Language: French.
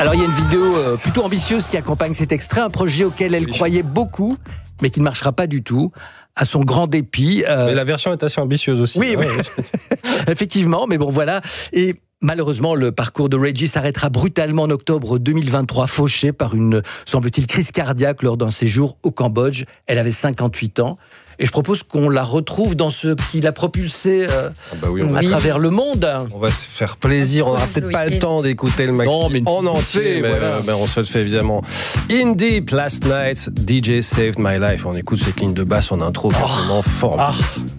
Alors il y a une vidéo plutôt ambitieuse qui accompagne cet extrait, un projet auquel elle croyait beaucoup, mais qui ne marchera pas du tout, à son grand dépit. Mais la version est assez ambitieuse aussi. Oui, oui. Effectivement, mais bon voilà. Et malheureusement, le parcours de Reggie s'arrêtera brutalement en octobre 2023, fauché par une, semble-t-il, crise cardiaque lors d'un séjour au Cambodge. Elle avait 58 ans. Et je propose qu'on la retrouve dans ce qui l'a propulsée à travers le monde. On va se faire plaisir. On n'aura peut-être pas le temps d'écouter le maxi en entier, mais on se le fait évidemment. In Deep, Last Night, DJ Saved My Life. On écoute cette ligne de basse en intro, vraiment formidable.